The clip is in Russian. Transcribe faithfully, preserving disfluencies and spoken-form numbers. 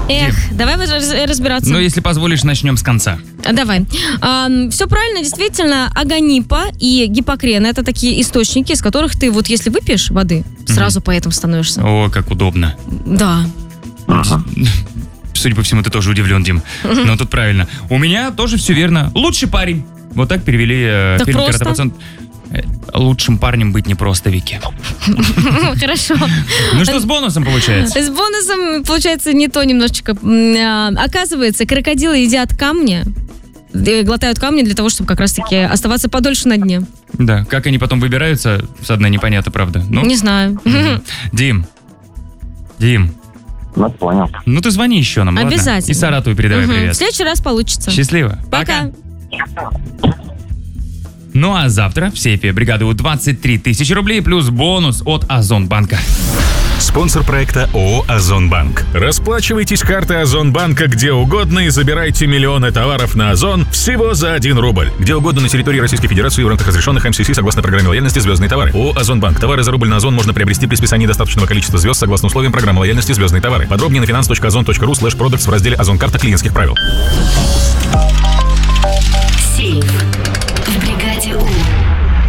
Эх, Дим, давай разбираться. Ну, если позволишь, начнем с конца. Давай. А, все правильно, действительно, аганипа и гипокрен — это такие источники, из которых ты вот если выпьешь воды, сразу mm-hmm. поэтом становишься. О, как удобно. Да. Ага. Судя по всему, ты тоже удивлен, Дим. Mm-hmm. Но тут правильно. У меня тоже все верно. Лучший парень. Вот так перевели э, так фильм «Карате пацан». Лучшим парнем быть не просто, Вики. Хорошо. Ну что с бонусом получается? С бонусом получается не то немножечко. Оказывается, крокодилы едят камни, глотают камни для того, чтобы как раз-таки оставаться подольше на дне. Да, как они потом выбираются, с дна непонятно, правда. Ну, не знаю. Дим, Дим. Ну, понял. Ну ты звони еще нам, ладно? Обязательно. И Саратову передавай угу. привет. В следующий раз получится. Счастливо. Пока. Ну а завтра в сейфе бригады У двадцать три тысячи рублей плюс бонус от Озонбанка. Спонсор проекта ООО «Озонбанк». Расплачивайтесь картой Озонбанка где угодно и забирайте миллионы товаров на Озон всего за один рубль. Где угодно на территории Российской Федерации в рамках разрешенных эм си си согласно программе лояльности «Звездные товары». ООО «Озонбанк». Товары за рубль на Озон можно приобрести при списании достаточного количества звезд согласно условиям программы лояльности «Звездные товары». Подробнее на finance точка озон точка ру слэш продактс в разделе «Озон карта клиентских правил». Сейф.